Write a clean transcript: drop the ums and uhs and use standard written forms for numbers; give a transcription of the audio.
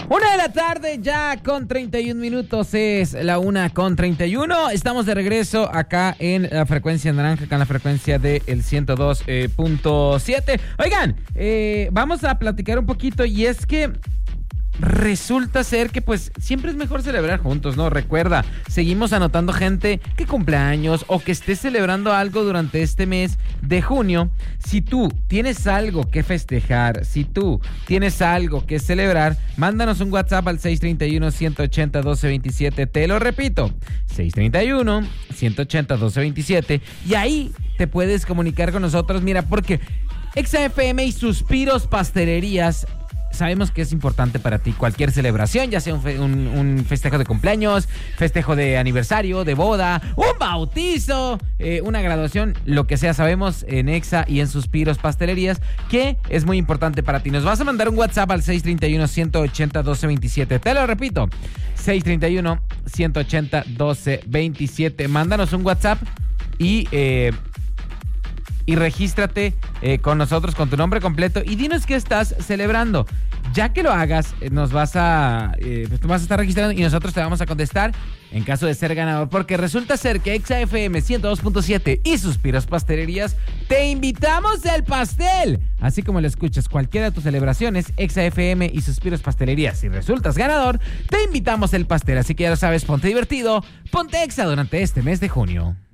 1 de la tarde, ya con 31 minutos, es la 1:31. Estamos de regreso acá en la frecuencia naranja, acá en la frecuencia del 102.7. Oigan, vamos a platicar un poquito, y es que resulta ser que pues siempre es mejor celebrar juntos, ¿no? Recuerda, seguimos anotando gente que cumpleaños o que esté celebrando algo durante este mes de junio. Si tú tienes algo que festejar, si tú tienes algo que celebrar, mándanos un WhatsApp al 631-180-1227. Te lo repito, 631-180-1227. Y ahí te puedes comunicar con nosotros. Mira, porque XFM y Suspiros Pastelerías sabemos que es importante para ti cualquier celebración, ya sea un festejo de cumpleaños, festejo de aniversario, de boda, un bautizo, una graduación, lo que sea. Sabemos en Exa y en Suspiros Pastelerías que es muy importante para ti. Nos vas a mandar un WhatsApp al 631-180-1227. Te lo repito, 631-180-1227. Mándanos un WhatsApp y regístrate con nosotros con tu nombre completo y dinos qué estás celebrando. Ya que lo hagas, tú vas a estar registrando y nosotros te vamos a contestar en caso de ser ganador, porque resulta ser que XFM 102.7 y Suspiros Pastelerías te invitamos al pastel. Así como lo escuchas, cualquiera de tus celebraciones, XFM y Suspiros Pastelerías, si resultas ganador, te invitamos al pastel. Así que ya lo sabes, ponte divertido, ponte Exa durante este mes de junio.